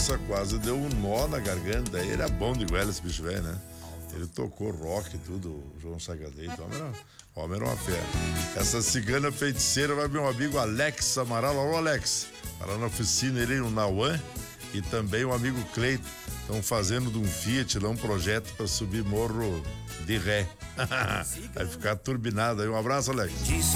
Nossa, quase deu um nó na garganta. Ele é bom de goela, esse bicho velho, né? Ele tocou rock e tudo, o João Sagaleito. O homem era uma fera. Essa cigana feiticeira vai meu amigo Alex Amaral. Alô, Alex. Tá lá na oficina, ele no Nauã. E também o amigo Cleito. Estão fazendo de um Fiat lá um projeto para subir morro de ré. Vai ficar turbinado aí. Um abraço, Alex.